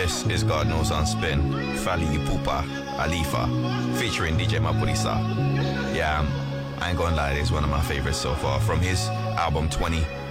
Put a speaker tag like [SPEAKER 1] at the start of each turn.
[SPEAKER 1] This is God Knows on Spin, Fally Ipupa, Alifa, featuring DJ Mapulisa. Yeah, I ain't gonna lie, it's one of my favorites so far from his album 20.